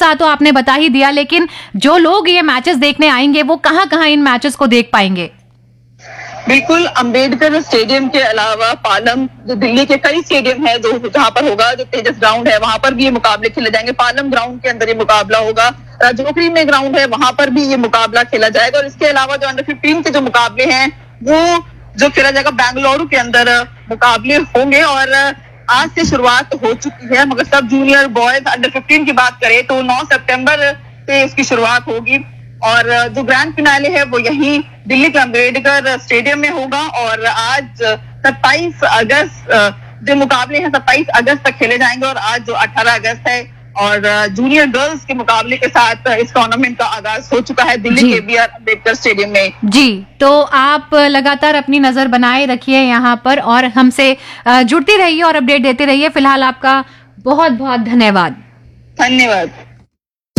उत्साह तो आपने बता ही दिया, लेकिन जो लोग ये मैचेस देखने आएंगे वो कहाँ कहाँ इन मैचेस को देख पाएंगे? बिल्कुल, अंबेडकर स्टेडियम के अलावा पालम, जो दिल्ली के कई स्टेडियम है जो जहां पर होगा, जो तेजस ग्राउंड है वहां पर भी ये मुकाबले खेले जाएंगे। पालम ग्राउंड के अंदर ये मुकाबला होगा, राजौरी में ग्राउंड है वहां पर भी ये मुकाबला खेला जाएगा। और इसके अलावा जो अंडर 15 के जो मुकाबले हैं वो जो खेला जाएगा बेंगलुरु के अंदर मुकाबले होंगे। और आज से शुरुआत हो चुकी है, मगर सब जूनियर बॉयज अंडर 15 की बात करें तो 9 सितंबर से इसकी शुरुआत होगी। और जो ग्रैंड फिनाले है वो यही दिल्ली के अंबेडकर स्टेडियम में होगा। और आज 27 अगस्त जो मुकाबले हैं 27 अगस्त तक खेले जाएंगे। और आज जो 18 अगस्त है और जूनियर गर्ल्स के मुकाबले के साथ इस टूर्नामेंट का आगाज हो चुका है दिल्ली के BR अम्बेडकर स्टेडियम में। जी, तो आप लगातार अपनी नजर बनाए रखिए यहाँ पर और हमसे जुड़ती रहिए और अपडेट देते रहिए। फिलहाल आपका बहुत बहुत धन्यवाद। धन्यवाद।